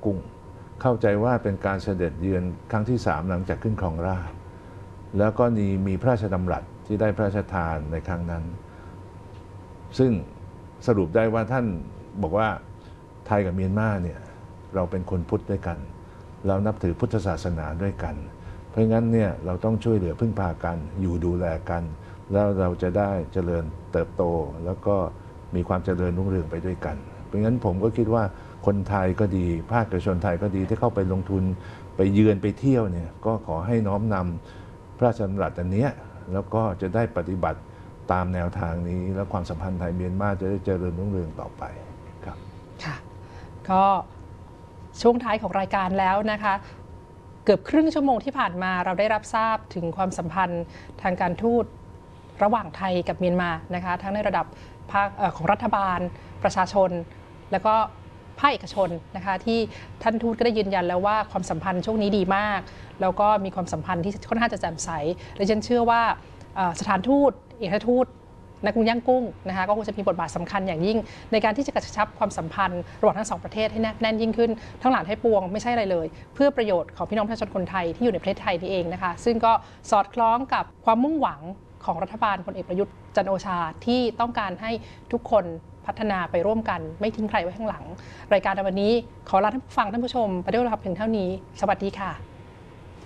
กุ้งเข้าใจว่าเป็นการเสด็จเยือนครั้งที่3หลังจากขึ้นครองราชย์แล้วก็มีพระราชดำรัสที่ได้พระราชทานในครั้งนั้นซึ่งสรุปได้ว่าท่านบอกว่าไทยกับเมียนมาเนี่ยเราเป็นคนพุทธด้วยกันเรานับถือพุทธศาสนาด้วยกันเพราะงั้นเนี่ยเราต้องช่วยเหลือพึ่งพากันอยู่ดูแลกันแล้วเราจะได้เจริญเติบโตแล้วก็มีความเจริญรุ่งเรืองไปด้วยกันเพราะงั้นผมก็คิดว่าคนไทยก็ดีภาคเอกชนไทยก็ดีที่เข้าไปลงทุนไปเยือนไปเที่ยวเนี่ยก็ขอให้น้อมนำพระราชดำรัสอันนี้แล้วก็จะได้ปฏิบัติตามแนวทางนี้แล้วความสัมพันธ์ไทยเมียนมาจะได้เจริญรุ่งเรืองต่อไปครับค่ะก็ช่วงท้ายของรายการแล้วนะคะเกือบครึ่งชั่วโมงที่ผ่านมาเราได้รับทราบถึงความสัมพันธ์ทางการทูตระหว่างไทยกับเมียนมานะคะทั้งในระดับภาคของรัฐบาลประชาชนแล้วก็ภาคเอกชนนะคะที่ท่านทูตก็ได้ยืนยันแล้วว่าความสัมพันธ์ช่วงนี้ดีมากแล้วก็มีความสัมพันธ์ที่ค่อนข้างจะแจ่มใสและฉันเชื่อว่าสถานทูตเอกอัครทูตณ กรุงย่างกุ้งนะคะก็คงจะมีบทบาทสำคัญอย่างยิ่งในการที่จะกระชับความสัมพันธ์ระหว่างทั้งสองประเทศให้แน่นยิ่งขึ้นทั้งหลายให้ปวงไม่ใช่อะไรเลยเพื่อประโยชน์ของพี่น้องประชาชนคนไทยที่อยู่ในประเทศไทยนี่เองนะคะซึ่งก็สอดคล้องกับความมุ่งหวังของรัฐบาลพลเอกประยุทธ์จันทร์โอชาที่ต้องการให้ทุกคนพัฒนาไปร่วมกันไม่ทิ้งใครไว้ข้างหลังรายการในวันนี้ขอลาท่านผู้ฟังท่านผู้ชมไปด้วยเวลาเพียงเท่านี้สวัสดีค่ะ